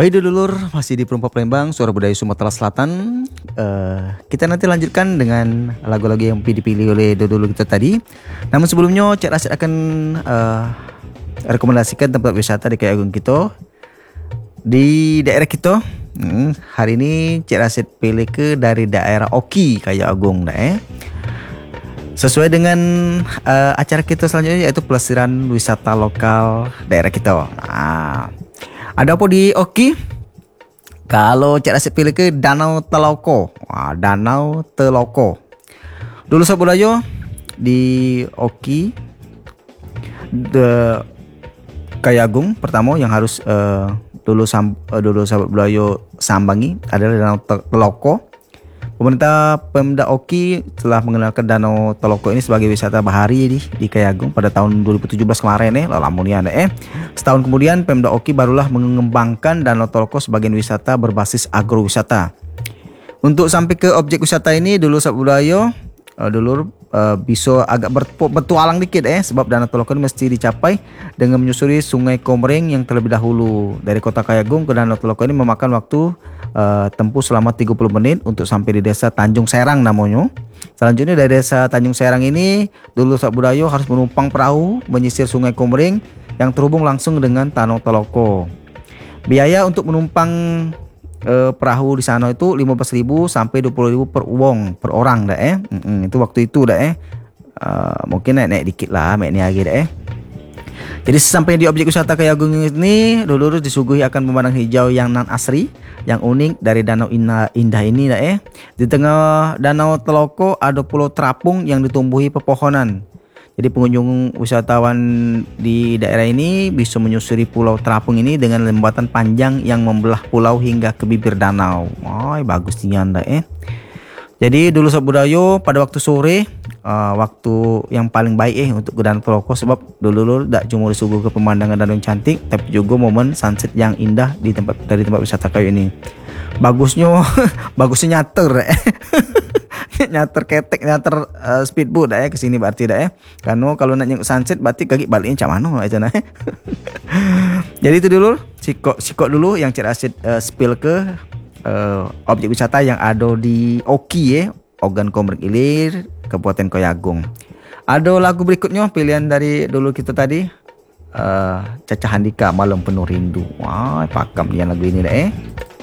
Baik dulur, masih di Perumpa Palembang, Suara Budaya Sumatera Selatan. Kita nanti lanjutkan dengan lagu-lagu yang dipilih oleh dulur kita tadi. Namun sebelumnya, Cik Rasid akan rekomendasikan tempat wisata di Kayagung kita, di daerah kita. Hari ini Cik Rasid pilih ke dari daerah Oki, Kayagung, sesuai dengan acara kita selanjutnya, yaitu pelesiran wisata lokal daerah kita. Ada apa di Oki? Kalau Cik Rasid pilih ke Danau Teloko. Danau Teloko. Dulu sahabat budaya di Oki, Kayagung pertama yang harus dulu sahabat budaya sambangi adalah Danau Teloko. Pemerintah Pemda Oki telah mengenalkan Danau Teloko ini sebagai wisata bahari di Kayagung pada tahun 2017 kemarin Setahun kemudian Pemda Oki barulah mengembangkan Danau Teloko sebagai wisata berbasis agrowisata. Untuk sampai ke objek wisata ini dulu sahabat budaya bisa agak bertualang dikit sebab Danau Teloko ini mesti dicapai dengan menyusuri Sungai Komering yang terlebih dahulu. Dari kota Kayagung ke Danau Teloko ini memakan waktu tempuh selama 30 menit untuk sampai di desa Tanjung Serang namanya. Selanjutnya dari desa Tanjung Serang ini dulu sahabat budaya harus menumpang perahu menyisir Sungai Komering yang terhubung langsung dengan Danau Teloko. Biaya untuk menumpang perahu di sana itu 15.000 sampai 20.000 per orang itu waktu itu mungkin naik dikit lah naik lagi Jadi sesampai di objek wisata Kayagung ini dulu disuguhi akan pemandangan hijau yang nan asri, yang unik dari danau indah ini Di tengah Danau Teloko ada pulau terapung yang ditumbuhi pepohonan. Jadi pengunjung wisatawan di daerah ini bisa menyusuri pulau terapung ini dengan lembatan panjang yang membelah pulau hingga ke bibir danau. Bagus nih Jadi dulu sahabat budaya pada waktu sore waktu yang paling baik untuk ke Danau Teloko, sebab dulu tak cuma disuguh ke pemandangan danau yang cantik tapi juga momen sunset yang indah dari tempat wisata kayu ini. Bagusnya nyater nyater ketek, nyater speedboat ke sini berarti karena kalau nak nyengok sunset berarti kaki baliknya macam mana itu Jadi itu dulu sikok dulu yang Cik Rasid spill ke objek wisata yang ada di Oki Ogan Komering Ilir, Kabupaten Kayagung. Ada lagu berikutnya pilihan dari dulu kita tadi, Caca Handika, Malam Penuh Rindu. Pakam yang lagu ini